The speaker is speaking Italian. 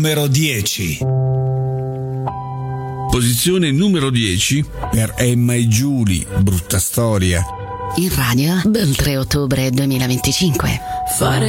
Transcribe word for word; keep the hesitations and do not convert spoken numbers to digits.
Numero dieci. Posizione numero dieci per Emma e Giulia, brutta storia. In radio dal tre ottobre duemilaventicinque. Fare